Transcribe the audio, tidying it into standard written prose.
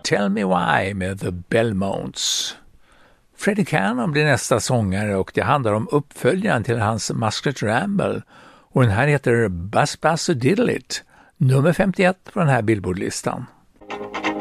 Tell Me Why med The Belmonts. Freddie Cannon blir nästa sångare och det handlar om uppföljaren till hans Musket Ramble. Och den här heter Buzz Buzz Diddle It, nummer 51 på den här Billboard-listan.